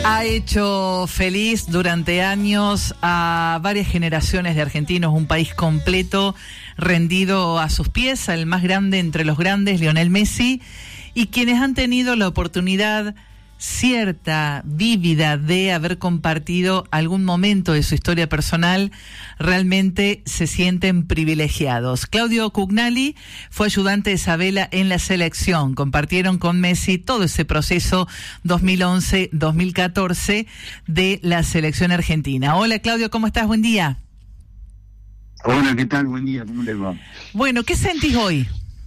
Ha hecho feliz durante años a varias generaciones de argentinos, un país completo rendido a sus pies, al más grande entre los grandes, Lionel Messi, y quienes han tenido la oportunidad cierta, vívida, de haber compartido algún momento de su historia personal, realmente se sienten privilegiados. Claudio Cugnali fue ayudante de Sabela en la selección. Compartieron con Messi todo ese proceso 2011-2014 de la selección argentina. Hola Claudio, ¿cómo estás? Buen día. Hola, ¿qué tal? Buen día, ¿cómo les va? Bueno, ¿qué sentís hoy?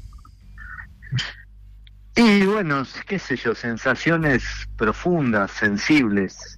Y bueno, qué sé yo, sensaciones profundas, sensibles.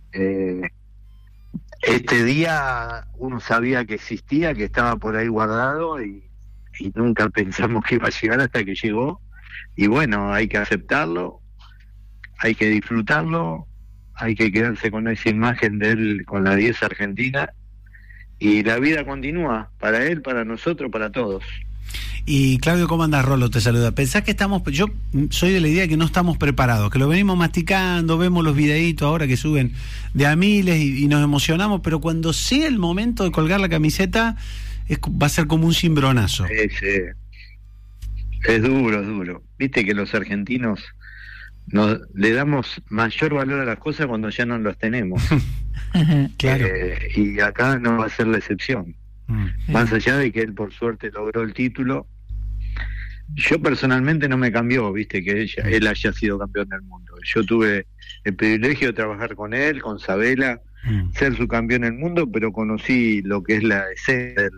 Este día uno sabía que existía, que estaba por ahí guardado y nunca pensamos que iba a llegar hasta que llegó. Y bueno, hay que aceptarlo, hay que disfrutarlo, hay que quedarse con esa imagen de él con la 10 argentina. Y la vida continúa, para él, para nosotros, para todos. Y Claudio, ¿cómo andás? Rolo te saluda. ¿Pensás que yo soy de la idea que no estamos preparados, que lo venimos masticando, vemos los videitos ahora que suben de a miles y nos emocionamos, pero cuando sea el momento de colgar la camiseta va a ser como un cimbronazo? Es duro, es duro. Viste que los argentinos le damos mayor valor a las cosas cuando ya no las tenemos. Claro. Y acá no va a ser la excepción. Más allá de que él por suerte logró el título, yo personalmente no me cambió, viste, que él haya sido campeón del mundo. Yo tuve el privilegio de trabajar con él, con Sabela, ser su campeón del mundo, pero conocí lo que es la esencia,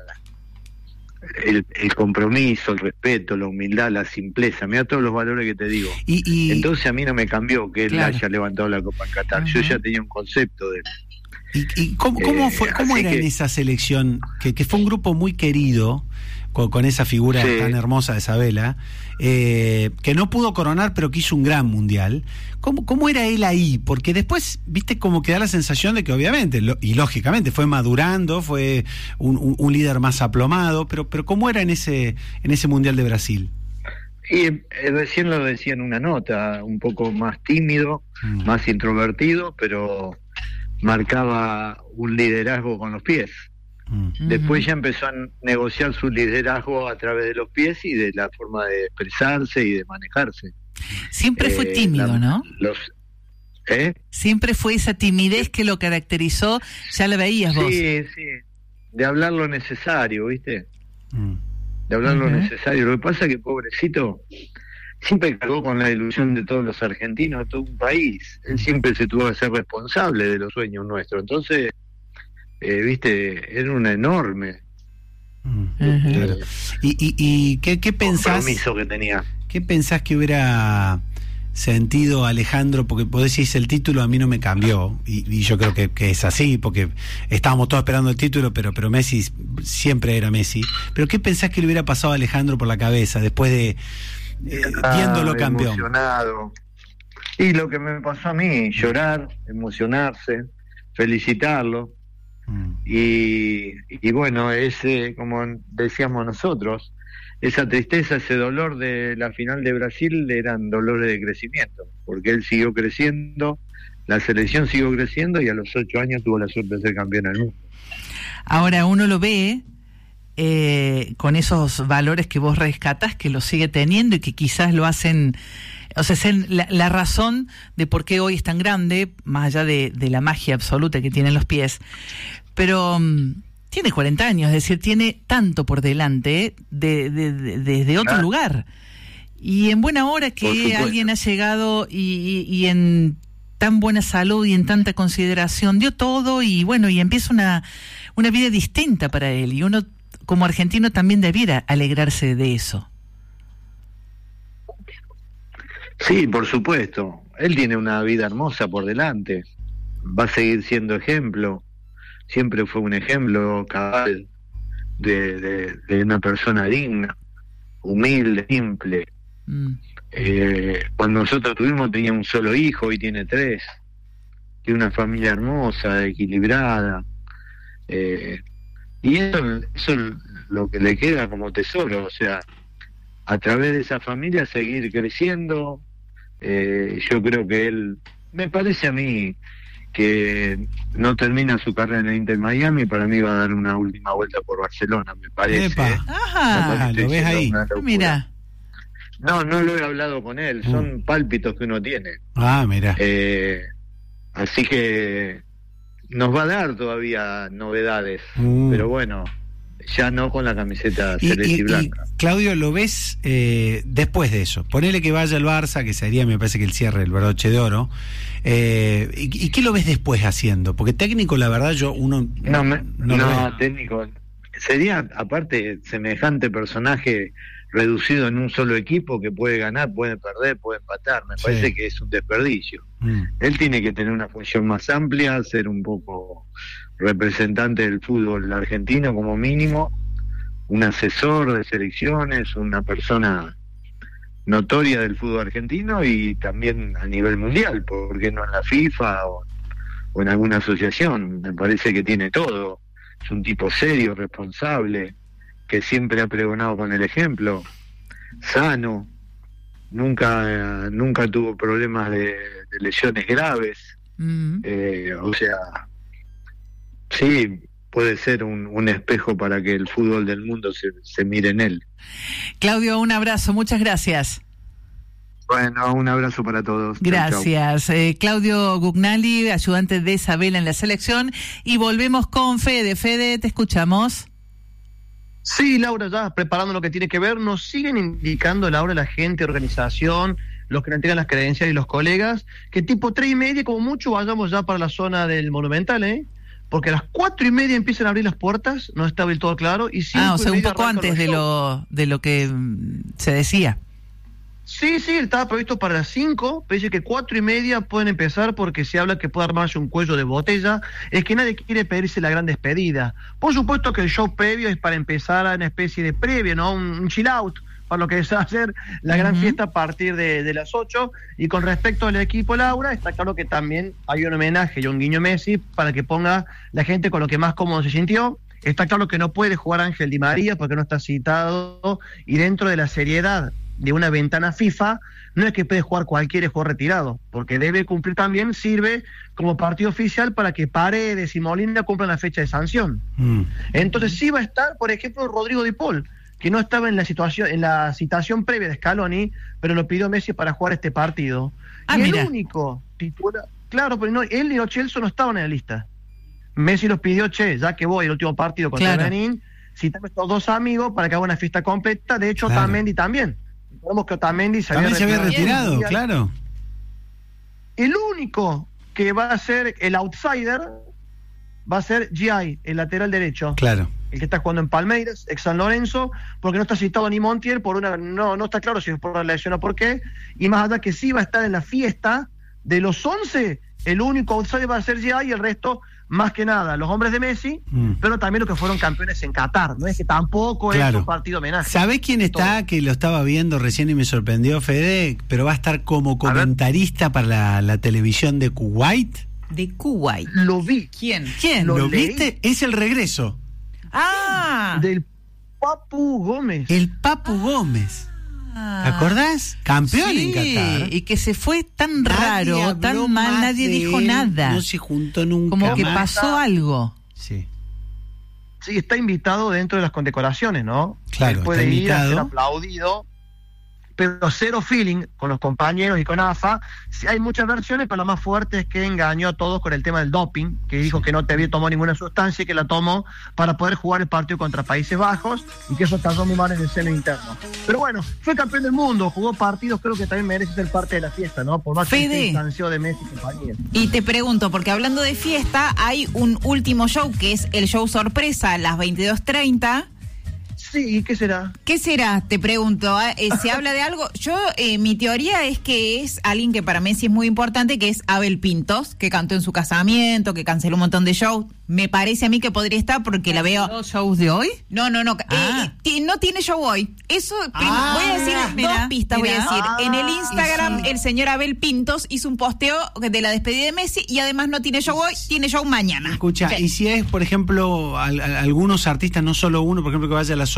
el compromiso, el respeto, la humildad, la simpleza, mira todos los valores que te digo. Entonces a mí no me cambió que él haya levantado la Copa en Qatar. Yo ya tenía un concepto de él. ¿Y cómo era en esa selección? Que fue un grupo muy querido, con esa figura tan hermosa de Sabela, que no pudo coronar, pero que hizo un gran mundial. ¿Cómo era él ahí? Porque después, viste, como que da la sensación de que obviamente, y lógicamente, fue madurando, fue un líder más aplomado, pero ¿cómo era en ese mundial de Brasil? Y recién lo decía en una nota, un poco más tímido, más introvertido, pero marcaba un liderazgo con los pies. Después ya empezó a negociar su liderazgo a través de los pies y de la forma de expresarse y de manejarse. Siempre fue tímido, ¿no? Siempre fue esa timidez que lo caracterizó, ya la veías vos. Sí, de hablar lo necesario, ¿viste? De hablar lo necesario. Lo que pasa es que pobrecito siempre cargó con la ilusión de todos los argentinos, de todo un país. Él siempre se tuvo que ser responsable de los sueños nuestros. Entonces, viste, era una enorme claro. ¿Y qué pensás? Compromiso que tenía. ¿Qué pensás que hubiera sentido Alejandro? Porque vos decís el título a mí no me cambió, y yo creo que es así, porque estábamos todos esperando el título, pero Messi siempre era Messi. Pero ¿qué pensás que le hubiera pasado a Alejandro por la cabeza después de viéndolo campeón? Emocionado. Y lo que me pasó a mí, llorar, emocionarse, felicitarlo. Y bueno, como decíamos nosotros, esa tristeza, ese dolor de la final de Brasil eran dolores de crecimiento, porque él siguió creciendo, la selección siguió creciendo y a los 8 años tuvo la suerte de ser campeón del mundo. Ahora uno lo ve con esos valores que vos rescatás, que lo sigue teniendo y que quizás lo hacen, o sea, es la razón de por qué hoy es tan grande, más allá de la magia absoluta que tienen los pies. Pero tiene 40 años, es decir, tiene tanto por delante desde otro lugar. Y en buena hora que alguien ha llegado y en tan buena salud y en tanta consideración, dio todo y bueno, y empieza una vida distinta para él. Y uno, como argentino, también debiera alegrarse de eso. Sí, por supuesto. Él tiene una vida hermosa por delante. Va a seguir siendo ejemplo. Siempre fue un ejemplo cabal de una persona digna, humilde, simple. Cuando nosotros tuvimos tenía un solo hijo y tiene 3. Tiene una familia hermosa, equilibrada. Y eso es lo que le queda como tesoro, o sea, a través de esa familia seguir creciendo. Yo creo que él Me parece a mí que no termina su carrera en el Inter Miami, para mí va a dar una última vuelta por Barcelona, me parece. Ajá, ¿lo ves ahí? Mira. No lo he hablado con él, son pálpitos que uno tiene. Mira. Así que nos va a dar todavía novedades, pero bueno, ya no con la camiseta celeste y blanca. Claudio, ¿lo ves después de eso? Ponele que vaya al Barça, que sería, me parece que el cierre, el broche de oro. ¿Y qué lo ves después haciendo? Porque técnico, la verdad, No, técnico. Sería, aparte, semejante personaje reducido en un solo equipo que puede ganar, puede perder, puede empatar. Me parece que es un desperdicio. Él tiene que tener una función más amplia, ser un poco representante del fútbol argentino como mínimo, un asesor de selecciones, una persona notoria del fútbol argentino y también a nivel mundial, porque no en la FIFA o en alguna asociación. Me parece que tiene todo. Es un tipo serio, responsable, que siempre ha pregonado con el ejemplo, sano, nunca tuvo problemas de lesiones graves. O sea, sí, puede ser un espejo para que el fútbol del mundo se mire en él. Claudio, un abrazo, muchas gracias. Bueno, un abrazo para todos. Gracias. Chau. Claudio Gugnali, ayudante de Isabela en la selección. Y volvemos con Fede. Fede, te escuchamos. Sí, Laura, ya preparando lo que tiene que ver, nos siguen indicando, Laura, la gente, organización, los que no entregan las credenciales y los colegas, que tipo 3:30, como mucho, vayamos ya para la zona del Monumental, porque a las 4:30 empiezan a abrir las puertas, no está del todo claro, y 5:30 o sea, un poco antes de lo que se decía. Sí, estaba previsto para las 5, pero dice que 4:30 pueden empezar porque se habla que puede armarse un cuello de botella. Es que nadie quiere pedirse la gran despedida. Por supuesto que el show previo es para empezar a una especie de previo, ¿no? Un chill out, para lo que se va a hacer la gran fiesta a partir de las 8. Y con respecto al equipo, Laura, está claro que también hay un homenaje y un guiño a Messi para que ponga la gente con lo que más cómodo se sintió. Está claro que no puede jugar Ángel Di María porque no está citado, y dentro de la seriedad de una ventana FIFA, no es que puede jugar cualquier jugador retirado, porque debe cumplir también, sirve como partido oficial para que Paredes y Molina cumplan la fecha de sanción. Entonces sí va a estar, por ejemplo, Rodrigo Di Paul, que no estaba en la citación previa de Scaloni, pero lo pidió Messi para jugar este partido. Y mira, el único titular, claro, pero no, él y Lo Celso no estaban en la lista. Messi los pidió, ya que voy el último partido contra Benín, citame a estos dos amigos para que haga una fiesta completa. De hecho, Otamendi también. Recordemos que Otamendi se había retirado, claro. El único que va a ser el outsider va a ser Giai, el lateral derecho. Claro. El que está jugando en Palmeiras, ex San Lorenzo, porque no está citado ni Montiel, no está claro si es por la lesión o por qué, y más allá que sí va a estar en la fiesta, de los 11, el único outsider va a ser Giai y el resto, más que nada, los hombres de Messi, pero también los que fueron campeones en Qatar. No es que tampoco es un partido homenaje. ¿Sabés quién está? Que lo estaba viendo recién y me sorprendió, Fede, pero va a estar como comentarista para la televisión de Kuwait. De Kuwait. Lo vi. ¿Quién? ¿Lo viste? Es el regreso. Del Papu Gómez. El Papu Gómez. ¿Te acordás? Campeón en Qatar. Y que se fue tan raro, tan mal, nadie dijo nada. No se juntó nunca. Como que pasó algo. Sí, está invitado dentro de las condecoraciones, ¿no? Claro, él puede ir a ser aplaudido, pero cero feeling con los compañeros y con AFA. Sí, hay muchas versiones, pero la más fuerte es que engañó a todos con el tema del doping, que dijo que no te había tomado ninguna sustancia y que la tomó para poder jugar el partido contra Países Bajos, y que eso tardó muy mal en el seno interno. Pero bueno, fue campeón del mundo, jugó partidos, creo que también merece ser parte de la fiesta, ¿no? Por más que se distanció de Messi y compañía. Y te pregunto, porque hablando de fiesta, hay un último show que es el show sorpresa a las 22:30. Sí, ¿qué será? ¿Qué será? Te pregunto. ¿Se habla de algo? Yo, mi teoría es que es alguien que para Messi es muy importante, que es Abel Pintos, que cantó en su casamiento, que canceló un montón de shows. Me parece a mí que podría estar porque la veo... ¿Dos shows de hoy? No. No tiene show hoy. Eso, voy a decir dos pistas, voy a decir. En el Instagram, el señor Abel Pintos hizo un posteo de la despedida de Messi y además no tiene show hoy, tiene show mañana. Escucha, y si es, por ejemplo, algunos artistas, no solo uno, por ejemplo, que vaya a la Sol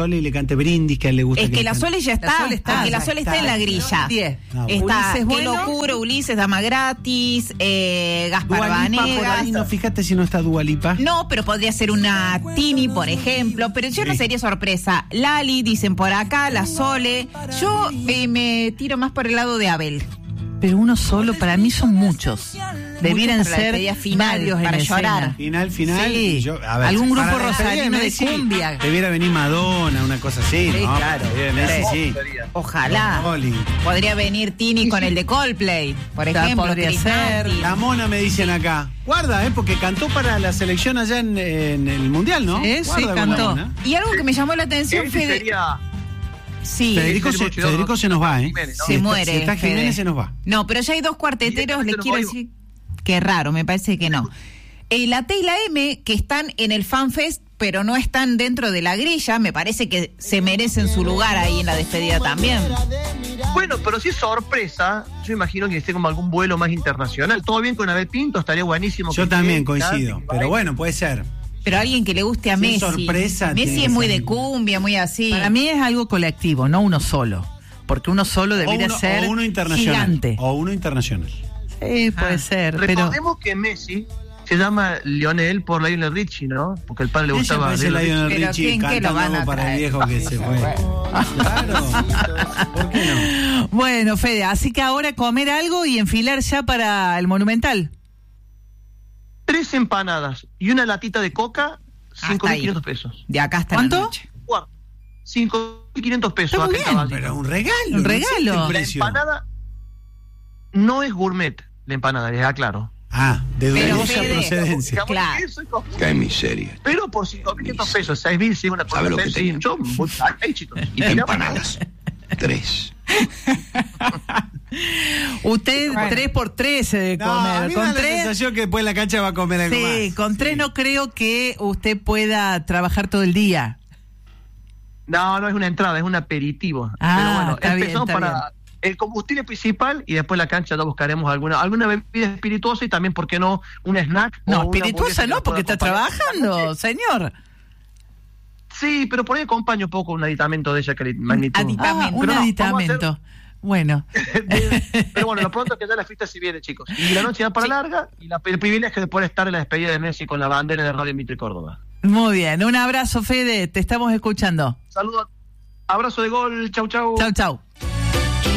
Sole y le cante Brindis, que a él le gusta. Es que la Sole ya está, porque la Sole está en la grilla. 10. Está Ulises, Qué locura, Ulises, Dama Gratis, Gaspar Dua Lipa, por Vanegas. ahí, no, fíjate si no está Dua Lipa. No, pero podría ser una Tini, por ejemplo, pero yo no sería sorpresa. Lali, dicen por acá, la Sole. Yo me tiro más por el lado de Abel. Pero uno solo, para mí son muchos. Debieran Muchos para la ser despedida final, varios para en llorar. escena. Final. Sí. A ver, Algún grupo para la despedida rosarino de Messi, cumbia. Debiera venir Madonna, una cosa así, Sí, ¿no? claro. Messi, sí. Ojalá. Oli. Podría venir Tini con el de Coldplay, por Ya ejemplo. podría Chris ser. Martin. La Mona me dicen acá. Guarda, porque cantó para la selección allá en el Mundial, ¿no? Sí, Guarda con la cantó. Mona. Y algo que me llamó la atención, Ese Fede. sería... Sí, Federico se nos va, ¿eh? Jiménez, ¿no? se Si muere. está, si está Fede. Jiménez, se nos va. No, pero ya hay dos cuarteteros, les Directamente quiero nos va decir. Qué raro, me parece que no. La T y la M, que están en el FanFest, pero no están dentro de la grilla, me parece que se merecen su lugar ahí en la despedida también. Bueno, pero si es sorpresa, yo imagino que esté como algún vuelo más internacional. Todo bien con Abel Pinto, estaría buenísimo. Yo que también esté, coincido. Pero bueno, puede ser. Pero alguien que le guste a Si es Messi. sorpresa, tiene Messi que es muy ser de cumbia, muy así. Para mí es algo colectivo, no uno solo. Porque uno solo debería ser o uno internacional. gigante. O uno internacional. Sí, puede ser. Pero Recordemos que Messi se llama Lionel por Lionel Richie, ¿no? Porque el padre le Ella gustaba parece Lionel Lionel Pero Richie ¿quién que lo cantando van a algo para el traer? viejo que se fue. Claro. ¿Por qué no? bueno, Fede, así que ahora comer algo y enfilar ya para el Monumental. 3 empanadas y una latita de coca, Hasta ahí. 5.500 pesos. De acá hasta ¿Cuánto? la noche. 5.500 pesos. Está muy acá en bien, Caballo. Pero un regalo. Un no regalo. existe el La precio. empanada no es gourmet, la empanada, les aclaro. Ah, de Pero, dudosa Fede, procedencia. Jamón y Claro. queso y cosas. Qué miseria. Pero por 5.500 pesos, 6.000, sí, una cosa. ¿Sabe lo que sí, tenemos? yo voy ahí, chicos. Y tiramos. Empanadas. 3. Usted Bueno. 3 por 3 se debe No, a comer. mí me Con da la 3, sensación que después en la cancha va a comer algo más. sí, con 3 no creo que usted pueda trabajar todo el día. No, no es una entrada, es un aperitivo. Ah, Pero bueno, está bien, empezamos está para el combustible principal y después la cancha ya buscaremos alguna bebida espirituosa y también, ¿por qué no? Un snack. o No, una espirituosa hamburguesa no, que porque pueda está acompañar. trabajando, señor. Sí, pero por ahí acompaño un poco un aditamento de esa magnitud. Aditamento. Un Pero no, aditamento. Bueno. Pero bueno, lo pronto que ya la fiesta se viene, chicos. Y la noche va para larga y el privilegio de poder estar en la despedida de Messi con la bandera de Radio Mitre Córdoba. Muy bien, un abrazo, Fede, te estamos escuchando. Saludos, abrazo de gol, chau chau. Chau, chau.